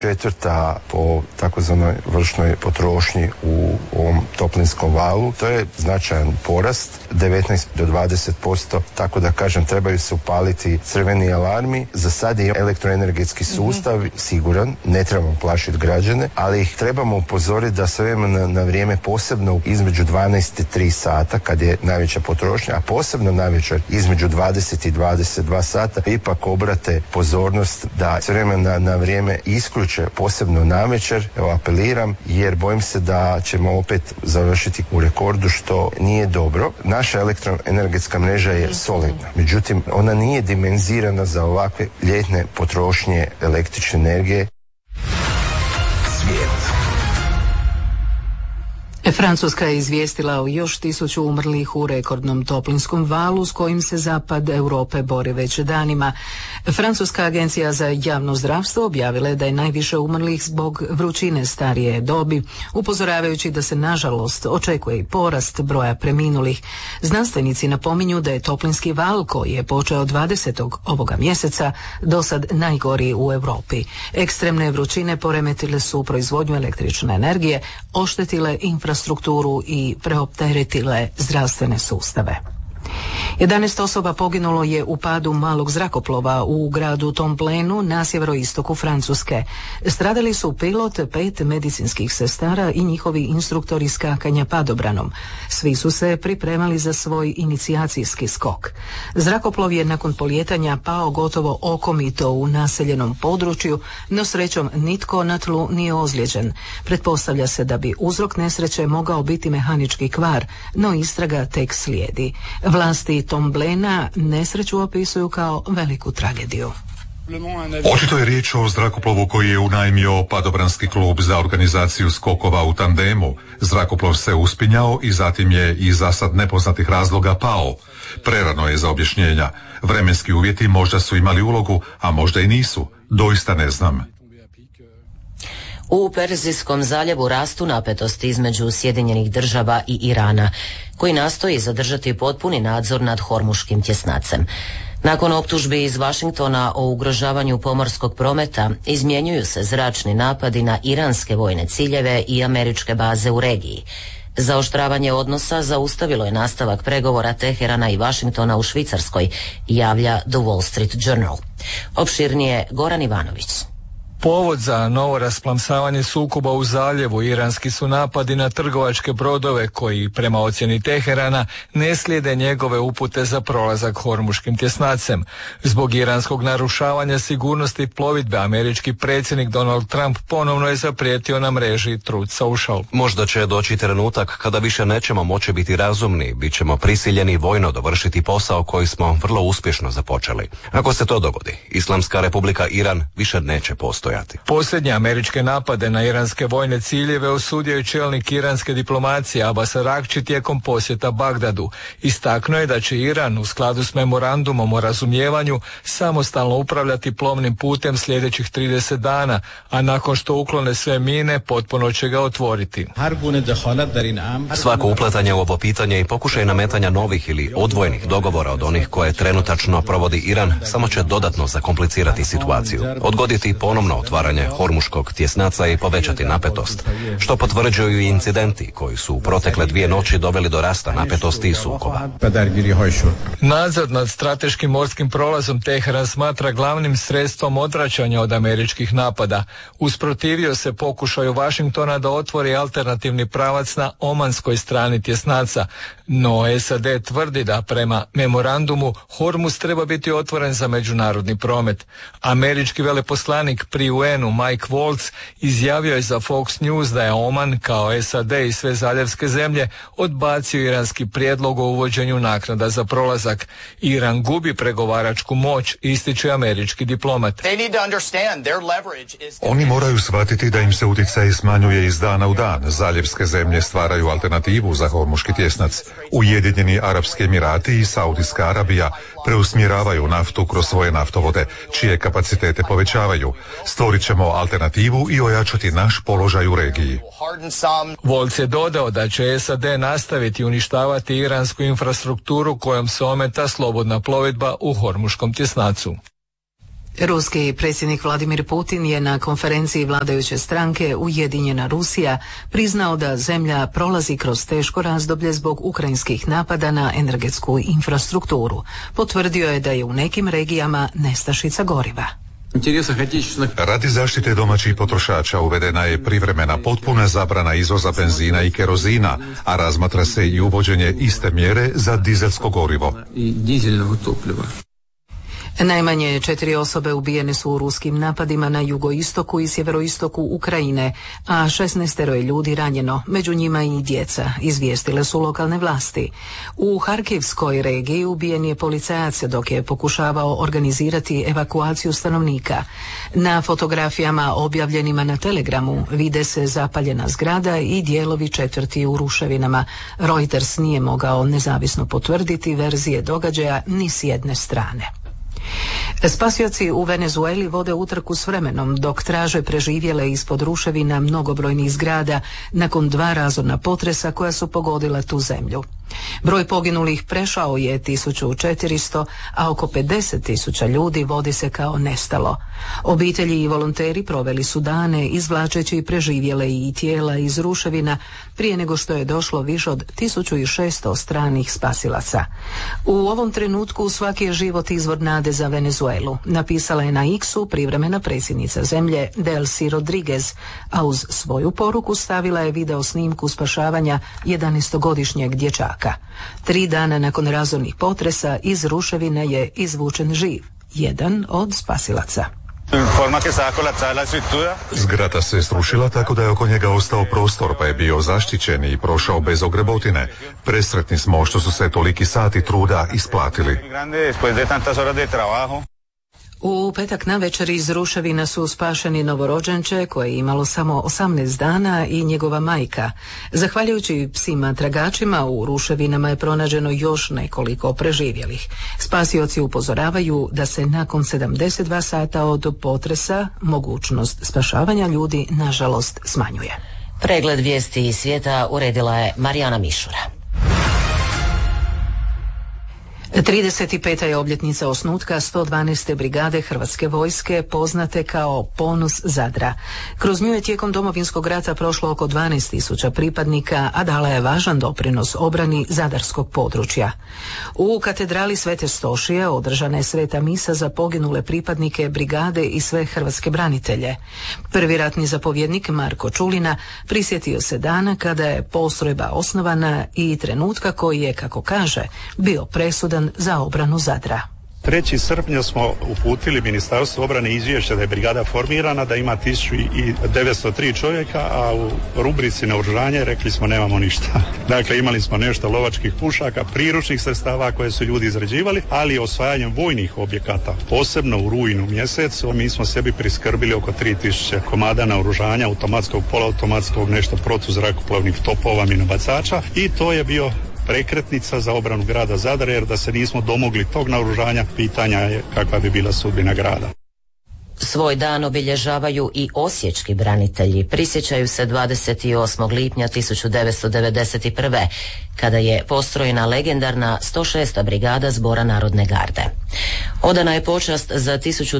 Četvrta po takozvanoj vršnoj potrošnji u ovom toplinskom valu. To je značajan porast, 19 do 20%, tako da kažem trebaju se upaliti crveni alarmi. Za sad je elektroenergetski sustav siguran, ne trebamo plašiti građane, ali ih trebamo upozoriti da sve na vrijeme, posebno između 12 i 3 sata kad je najveća potrošnja, a posebno navečer između 20 i 22 sata ipak obrate pozornost da s vremena na vrijeme isključe, posebno navečer. Evo, apeliram jer bojim se da ćemo opet završiti u rekordu, što nije dobro. Naša elektroenergetska mreža je solidna, međutim ona nije dimenzirana za ovakve ljetne potrošnje električne energije. Francuska je izvijestila o još 1000 umrlih u rekordnom toplinskom valu s kojim se zapad Europe bori već danima. Francuska agencija za javno zdravstvo objavila je da je najviše umrlih zbog vrućine starije dobi, upozoravajući da se nažalost očekuje i porast broja preminulih. Znanstvenici napominju da je toplinski val koji je počeo 20. ovoga mjeseca do sad najgoriji u Europi. Ekstremne vrućine poremetile su proizvodnju električne energije, oštetile infrastrukturu i preopteretile zdravstvene sustave. 11 osoba poginulo je u padu malog zrakoplova u gradu Tomplenu na sjeveroistoku Francuske. Stradali su pilot, 5 medicinskih sestara i njihovi instruktori skakanja padobranom. Svi su se pripremali za svoj inicijacijski skok. Zrakoplov je nakon polijetanja pao gotovo okomito u naseljenom području, no srećom nitko na tlu nije ozlijeđen. Pretpostavlja se da bi uzrok nesreće mogao biti mehanički kvar, no istraga tek slijedi. Vlasti Tomblena nesreću opisuju kao veliku tragediju. Očito je riječ o zrakoplovu koji je unajmio padobranski klub za organizaciju skokova u tandemu. Zrakoplov se uspinjao i zatim je iz zasad nepoznatih razloga pao. Prerano je za objašnjenja. Vremenski uvjeti možda su imali ulogu, a možda i nisu. Doista ne znam. U Perzijskom zaljevu rastu napetosti između Sjedinjenih Država i Irana, koji nastoji zadržati potpuni nadzor nad Hormuškim tjesnacem. Nakon optužbi iz Vašingtona o ugrožavanju pomorskog prometa, izmjenjuju se zračni napadi na iranske vojne ciljeve i američke baze u regiji. Zaoštravanje odnosa zaustavilo je nastavak pregovora Teherana i Vašingtona u Švicarskoj, javlja The Wall Street Journal. Opširnije Goran Ivanović. Povod za novo rasplamsavanje sukoba u zaljevu iranski su napadi na trgovačke brodove koji, prema ocjeni Teherana, ne slijede njegove upute za prolazak Hormuškim tjesnacem. Zbog iranskog narušavanja sigurnosti plovidbe, američki predsjednik Donald Trump ponovno je zaprijetio na mreži Truth Social. Možda će doći trenutak kada više nećemo moći biti razumni, bit ćemo prisiljeni vojno dovršiti posao koji smo vrlo uspješno započeli. Ako se to dogodi, Islamska republika Iran više neće postojati. Posljednje američke napade na iranske vojne ciljeve osudio je čelnik iranske diplomacije Abbas Araghči tijekom posjeta Bagdadu. Istaknuo je da će Iran u skladu s memorandumom o razumijevanju samostalno upravljati plovnim putem sljedećih 30 dana, a nakon što uklone sve mine potpuno će ga otvoriti. Svako upletanje u ovo pitanje i pokušaj nametanja novih ili odvojenih dogovora od onih koje trenutačno provodi Iran samo će dodatno zakomplicirati situaciju, odgoditi ponovno otvaranje Hormuškog tjesnaca i povećati napetost, što potvrđuju i incidenti koji su u protekle 2 noći doveli do rasta napetosti i sukoba. Nadzor nad strateškim morskim prolazom Teheran smatra glavnim sredstvom odvraćanja od američkih napada. Usprotivio se pokušaju Vašingtona da otvori alternativni pravac na omanskoj strani tjesnaca, no SAD tvrdi da prema memorandumu Hormuz treba biti otvoren za međunarodni promet. Američki veleposlanik pri UN-u Mike Waltz izjavio je za Fox News da je Oman kao SAD i sve zaljevske zemlje odbacio iranski prijedlog o uvođenju naknada za prolazak. Iran gubi pregovaračku moć, ističe američki diplomat. Oni moraju shvatiti da im se utjecaj smanjuje iz dana u dan. Zaljevske zemlje stvaraju alternativu za Hormuški tjesnac. Ujedinjeni Arapski Emirati i Saudijska Arabija preusmjeravaju naftu kroz svoje naftovode, čije kapacitete povećavaju. Stvorit ćemo alternativu i ojačati naš položaj u regiji. Volc je dodao da će SAD nastaviti uništavati iransku infrastrukturu kojom se ometa slobodna plovidba u Hormuškom tjesnacu. Ruski predsjednik Vladimir Putin je na konferenciji vladajuće stranke Ujedinjena Rusija priznao da zemlja prolazi kroz teško razdoblje zbog ukrajinskih napada na energetsku infrastrukturu. Potvrdio je da je u nekim regijama nestašica goriva. Radi zaštite domaćih potrošača uvedena je privremena potpuna zabrana izvoza benzina i kerozina, a razmatra se i uvođenje iste mjere za dizelsko gorivo. Najmanje 4 osobe ubijene su u ruskim napadima na jugoistoku i sjeveroistoku Ukrajine, a 16 ljudi ranjeno, među njima i djeca, izvijestile su lokalne vlasti. U Harkivskoj regiji ubijen je policajac dok je pokušavao organizirati evakuaciju stanovnika. Na fotografijama objavljenima na Telegramu vide se zapaljena zgrada i dijelovi četvrti u ruševinama. Reuters nije mogao nezavisno potvrditi verzije događaja ni s jedne strane. Spasioci u Venezueli vode utrku s vremenom dok traže preživjele ispod ruševina mnogobrojnih zgrada nakon 2 razorna potresa koja su pogodila tu zemlju. Broj poginulih prešao je 1400, a oko 50.000 ljudi vodi se kao nestalo. Obitelji i volonteri proveli su dane izvlačeći preživjele i tijela iz ruševina prije nego što je došlo više od 1600 stranih spasilaca. U ovom trenutku svaki je život izvor nade za Venezuelu, napisala je na X-u privremena predsjednica zemlje Delcy Rodriguez, a uz svoju poruku stavila je video snimku spašavanja 11-godišnjeg dječaka. 3 dana nakon razornih potresa iz ruševina je izvučen živ, jedan od spasilaca. Zgrada se srušila tako da je oko njega ostao prostor, pa je bio zaštićen i prošao bez ogrebotine. Presretni smo što su se toliki sati truda isplatili. U petak navečer iz ruševina su spašeni novorođenče koje je imalo samo 18 dana i njegova majka. Zahvaljujući psima tragačima u ruševinama je pronađeno još nekoliko preživjelih. Spasioci upozoravaju da se nakon 72 sata od potresa mogućnost spašavanja ljudi nažalost smanjuje. Pregled vijesti iz svijeta uredila je Marijana Mišura. 35. je obljetnica osnutka 112. brigade Hrvatske vojske, poznate kao Ponos Zadra. Kroz nju je tijekom Domovinskog rata prošlo oko 12.000 pripadnika, a dala je važan doprinos obrani zadarskog područja. U katedrali Svete Stošije održana je sveta misa za poginule pripadnike brigade i sve hrvatske branitelje. Prvi ratni zapovjednik Marko Čulina prisjetio se dana kada je postrojba osnovana i trenutka koji je, kako kaže, bio presudan za obranu Zadra. 3. srpnja smo uputili Ministarstvu obrane izvješće da je brigada formirana, da ima 1903 čovjeka, a u rubrici naoružanje rekli smo nemamo ništa. Dakle, imali smo nešto lovačkih pušaka, priručnih sredstava koje su ljudi izrađivali, ali osvajanjem vojnih objekata, posebno u rujnu mjesecu, mi smo sebi priskrbili oko 3000 komada naoružanja, automatskog, poluautomatskog, nešto protuzrakoplovnih topova, minobacača, i to je bio prekretnica za obranu grada Zadra, jer da se nismo domogli tog naoružanja, pitanja je kakva bi bila sudbina grada. Svoj dan obilježavaju i osječki branitelji. Prisjećaju se 28. lipnja 1991. kada je postrojena legendarna 106. brigada Zbora Narodne garde. Odana je počast za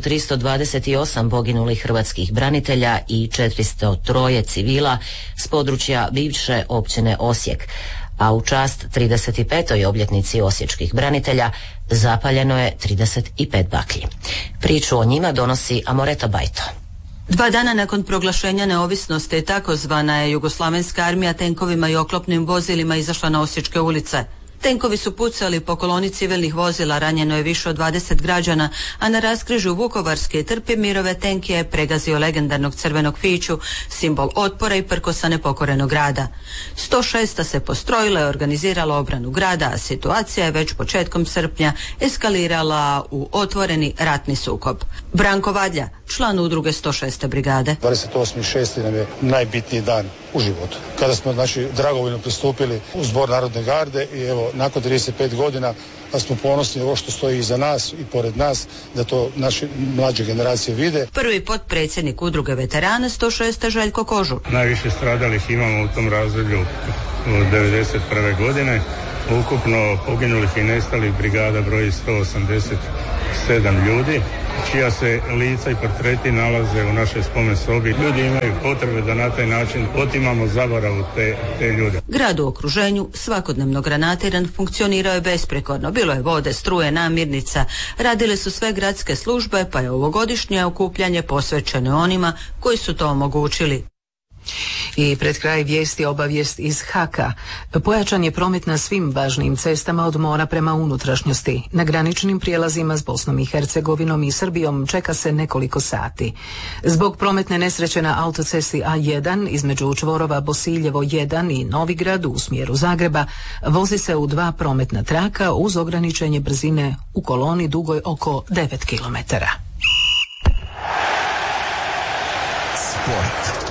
1328 poginulih hrvatskih branitelja i 403 civila s područja bivše općine Osijek, a u čast 35. obljetnici osječkih branitelja zapaljeno je 35 baklji. Priču o njima donosi Amoreta Bajto. 2 dana nakon proglašenja neovisnosti takozvana je Jugoslavenska armija tenkovima i oklopnim vozilima izašla na osječke ulice. Tenkovi su pucali po koloni civilnih vozila, ranjeno je više od 20 građana, a na raskrižju Vukovarske i Trpjemirove tenk je pregazio legendarnog crvenog fiću, simbol otpora i prkosa nepokorenog grada. 106. se postrojila i organizirala obranu grada, a situacija je već početkom srpnja eskalirala u otvoreni ratni sukob. Branko Vadlja, član udruge 106. brigade. 28.6. nam je najbitniji dan u životu. Kada smo dragovoljno pristupili u Zbor Narodne garde i evo, nakon 35 godina smo ponosni ovo što stoji iza nas i pored nas, da to naše mlađe generacije vide. Prvi potpredsjednik udruge veterana 106. Željko Kožul. Najviše stradalih imamo u tom razdoblju od 1991. godine. Ukupno poginulih i nestalih brigada broji 187 ljudi. čija se lica i portreti nalaze u našoj spomen sobi. Ljudi imaju potrebe da na taj način otimamo zaboravu te ljude. Grad u okruženju svakodnevno granatiran funkcionirao je besprekorno. Bilo je vode, struje, namirnica. Radile su sve gradske službe, pa je ovogodišnje okupljanje posvećeno onima koji su to omogućili. I pred kraj vijesti obavijest iz Haka. Pojačan je promet na svim važnim cestama od mora prema unutrašnjosti. Na graničnim prijelazima s Bosnom i Hercegovinom i Srbijom čeka se nekoliko sati. Zbog prometne nesreće na autocesti A1 između čvorova Bosiljevo 1 i Novigrad u smjeru Zagreba vozi se u 2 prometna traka uz ograničenje brzine u koloni dugoj oko 9 km. Sport.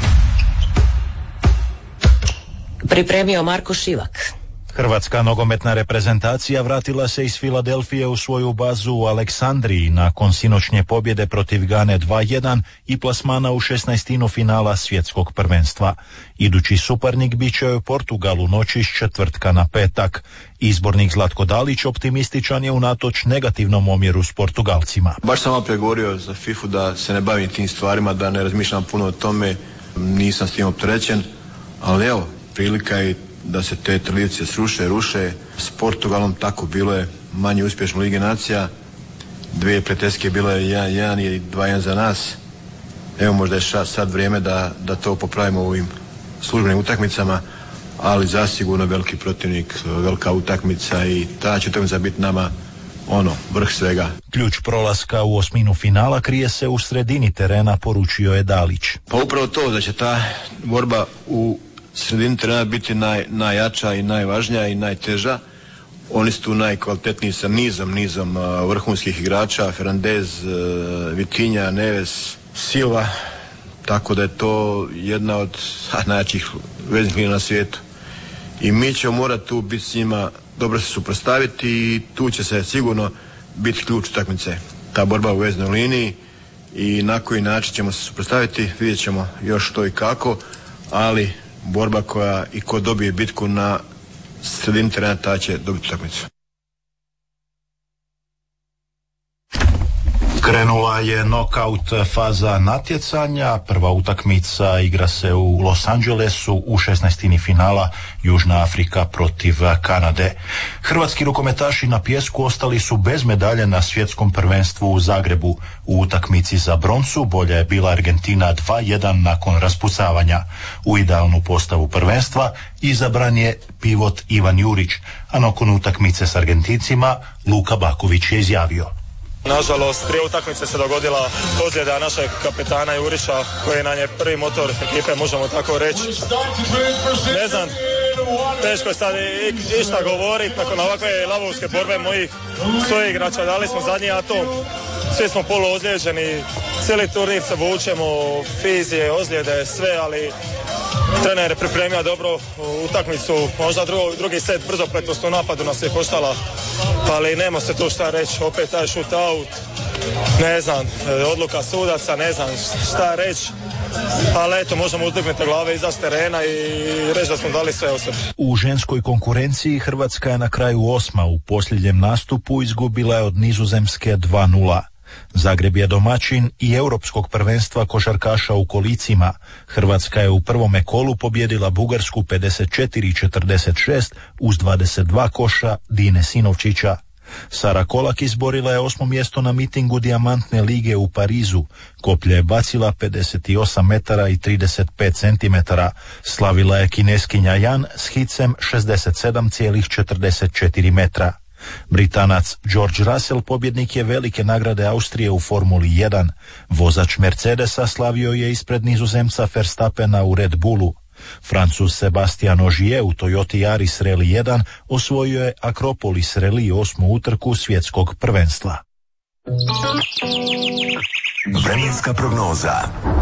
Pripremio Marko Šivak. Hrvatska nogometna reprezentacija vratila se iz Filadelfije u svoju bazu u Aleksandriji nakon sinoćnje pobjede protiv Gane 2-1 i plasmana u 16. finala svjetskog prvenstva. Idući suparnik bit će u Portugalu noći s četvrtka na petak. Izbornik Zlatko Dalić optimističan je unatoč negativnom omjeru s Portugalcima. Baš sam opet govorio za FIFA da se ne bavim tim stvarima, da ne razmišljam puno o tome, nisam s tim opterećen, ali evo, prilika je da se te tradicije ruše. S Portugalom tako bilo je manje uspješno Lige nacija. 2 prijateljske bilo je 1-1 i 2-1 za nas. Evo možda je sad vrijeme da to popravimo u ovim službenim utakmicama, ali zasigurno veliki protivnik, velika utakmica i ta će utakmica biti nama vrh svega. Ključ prolaska u osminu finala krije se u sredini terena, poručio je Dalić. Pa upravo to da će ta borba u sredini terena biti najjača i najvažnija i najteža. Oni su tu najkvalitetniji sa nizom vrhunskih igrača, Fernandez, Vitinha, Neves, Silva, tako da je to jedna od najjačih veznih linija na svijetu. I mi ćemo morati tu biti s njima, dobro se suprotstaviti i tu će se sigurno biti ključ utakmice. Ta borba u veznoj liniji i na koji način ćemo se suprotstaviti, vidjet ćemo još što i kako, ali borba koja i ko dobije bitku na sredini terena, ta će dobiti utakmicu. Krenula je nokaut faza natjecanja. Prva utakmica igra se u Los Angelesu u 16. finala Južna Afrika protiv Kanade. Hrvatski rukometaši na pijesku ostali su bez medalje na svjetskom prvenstvu u Zagrebu. U utakmici za broncu bolja je bila Argentina 2-1 nakon raspucavanja. U idealnu postavu prvenstva izabran je pivot Ivan Jurić, a nakon utakmice s Argentincima Luka Baković je izjavio: Nažalost, prije utakmice se dogodila ozljeda našeg kapetana Jurića, koji nam je prvi motor ekipe, možemo tako reći. Ne znam, teško je sad išta govoriti nakon ovakve lavovske borbe mojih suigrača. Dali smo zadnji atom, svi smo poluozlijeđeni, cijeli turnir se vučemo, fizije, ozljede, sve, ali trener je pripremio dobro utakmicu, možda drugi set brzopletost u napadu nas je koštala, ali nema se tu šta reći, opet taj shootout, ne znam, odluka sudaca, ne znam šta reći, ali eto, možemo uzdignuti glave iza terena i reći da smo dali sve od sebe. U ženskoj konkurenciji Hrvatska je na kraju 8. U posljednjem nastupu izgubila je od Nizozemske 2-0. Zagreb je domaćin i europskog prvenstva košarkaša u kolicima. Hrvatska je u prvome kolu pobjedila Bugarsku 54-46 uz 22 koša Dine Sinovčića. Sara Kolak izborila je 8. mjesto na mitingu Dijamantne lige u Parizu. Koplje je bacila 58 metara i 35 centimetara. Slavila je Kineskinja Jan s hicem 67,44 metra. Britanac George Russell pobjednik je velike nagrade Austrije u Formuli 1. Vozač Mercedesa slavio je ispred Nizozemca Verstappena u Red Bullu. Francuz Sebastian Ogier u Toyota Yaris Rally 1 osvojio je Akropolis Rally 8. utrku svjetskog prvenstva. Vremenska prognoza.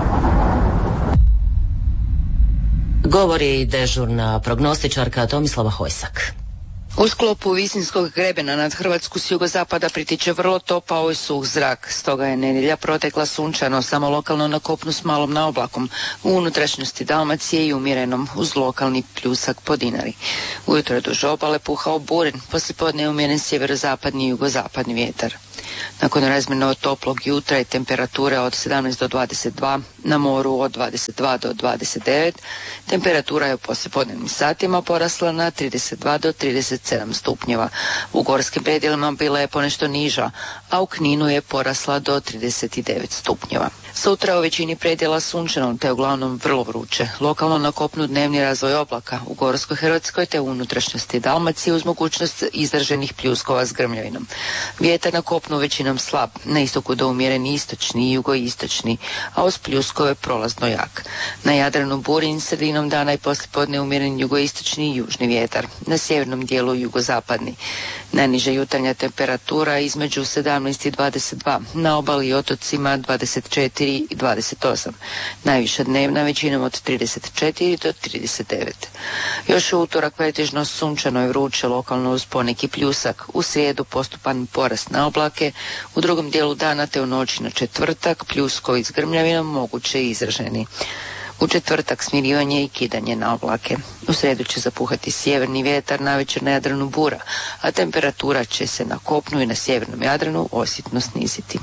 Govori dežurna prognostičarka Tomislava Hojsak. U sklopu Visinskog grebena nad Hrvatsku s jugozapada pritiče vrlo topao i suh zrak, stoga je nedjelja protekla sunčano, samo lokalno na kopnu s malom naoblakom, u unutrašnjosti Dalmacije i umjerenom uz lokalni pljusak po Dinari. Ujutro je duž obale puhao burin, poslijepodne je umjeren sjeverozapadni i jugozapadni vjetar. Nakon razmjerno toplog jutra i temperature od 17 do 22, na moru od 22 do 29, temperatura je u poslijepodnevnim satima porasla na 32 do 37 stupnjeva. U gorskim predjelima bila je ponešto niža, a u Kninu je porasla do 39 stupnjeva. Sutra u većini predjela sunčano te uglavnom vrlo vruće. Lokalno na kopnu dnevni razvoj oblaka, u Gorskoj Hrvatskoj te u unutrašnjosti Dalmacije uz mogućnost izraženih pljuskova s grmljavinom. Vjetar na kopnu većinom slab, na istoku do umjereni istočni i jugoistočni, a uz pljuskove prolazno jak. Na Jadranu burin, sredinom dana i poslijepodne umjeren jugoistočni i južni vjetar, na sjevernom dijelu jugozapadni. Najniža jutarnja temperatura između 17 i 22, na obali i otocima 24 i 28. Najviša dnevna većinom od 34 do 39. Još u utorak pretežno sunčano i vruće, lokalno uz poneki pljusak. U srijedu postupan porast na oblake, u drugom dijelu dana te u noći na četvrtak pljuskovi s grmljavinom moguće izraženi. U četvrtak smirivanje i kidanje na oblake. U srijedu će zapuhati sjeverni vjetar, navečer na Jadranu bura, a temperatura će se na kopnu i na sjevernom Jadranu osjetno sniziti.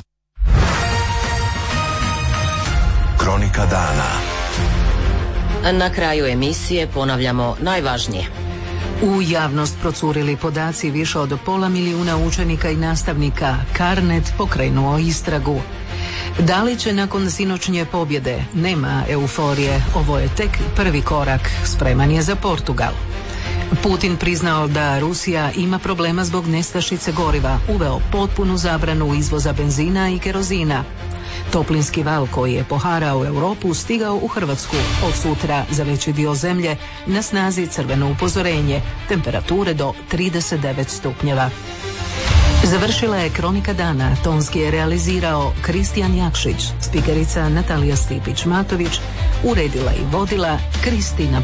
Kronika dana. Na kraju emisije ponavljamo najvažnije. U javnost procurili podaci više od 500.000 učenika i nastavnika. Carnet pokrenuo istragu. Da li će nakon sinoćnje pobjede? Nema euforije. Ovo je tek prvi korak. Spreman je za Portugal. Putin priznao da Rusija ima problema zbog nestašice goriva. Uveo potpunu zabranu izvoza benzina i kerozina. Toplinski val koji je poharao Europu stigao u Hrvatsku. Od sutra za veći dio zemlje na snazi crveno upozorenje. Temperature do 39 stupnjeva. Završila je Kronika dana. Tonski je realizirao Kristijan Jakšić. Spikerica Natalija Stipić-Matović. Uredila i vodila Kristina